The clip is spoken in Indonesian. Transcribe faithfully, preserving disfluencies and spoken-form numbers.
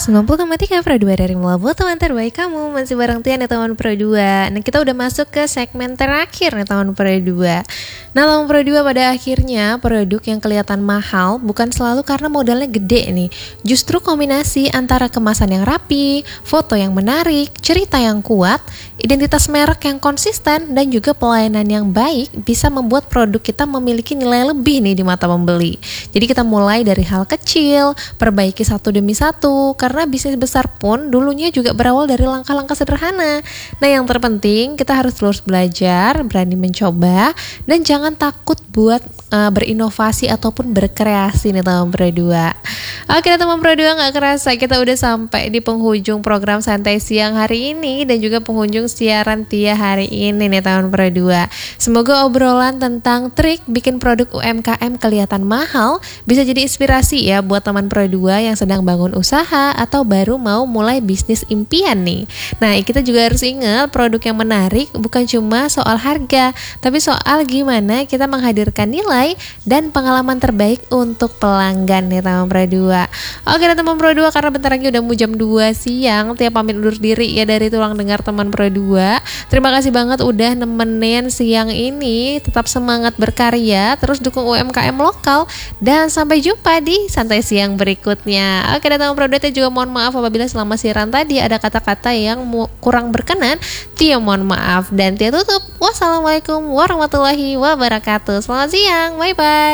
sembilan puluh koma tiga Pro dua dari Melabu, teman terbaik kamu. Masih bareng Tian ya teman Pro dua. Nah, kita udah masuk ke segmen terakhir nih teman Pro dua. Nah, teman Pro dua, pada akhirnya produk yang kelihatan mahal bukan selalu karena modalnya gede nih. Justru kombinasi antara kemasan yang rapi, foto yang menarik, cerita yang kuat, identitas merek yang konsisten, dan juga pelayanan yang baik bisa membuat produk kita memiliki nilai lebih nih di mata pembeli. Jadi kita mulai dari hal kecil, perbaiki satu demi satu, karena bisnis besar pun dulunya juga berawal dari langkah-langkah sederhana. Nah, yang terpenting kita harus terus belajar, berani mencoba, dan jangan takut buat uh, berinovasi ataupun berkreasi nih teman Pro dua. Oke teman Pro dua, gak kerasa kita udah sampai di penghujung program Santai Siang hari ini dan juga penghujung siaran Tia hari ini nih teman Pro dua. Semoga obrolan tentang trik bikin produk U M K M kelihatan mahal bisa jadi inspirasi ya buat teman Pro dua yang sedang bangun usaha atau baru mau mulai bisnis impian nih. Nah, kita juga harus ingat produk yang menarik bukan cuma soal harga, tapi soal gimana kita menghadirkan nilai dan pengalaman terbaik untuk pelanggan nih teman Pro dua. Oke teman Pro dua, karena bentar lagi udah mau jam dua siang, Tia pamit undur diri ya dari tulang dengar teman Pro dua. Terima kasih banget udah nemenin siang ini. Tetap semangat berkarya, terus dukung U M K M lokal, dan sampai jumpa di Santai Siang berikutnya. Oke teman Pro dua, Tia juga mohon maaf apabila selama siaran tadi ada kata-kata yang kurang berkenan. Tia mohon maaf dan Tia tutup. Wassalamualaikum warahmatullahi wabarakatuh. Selamat siang, bye bye.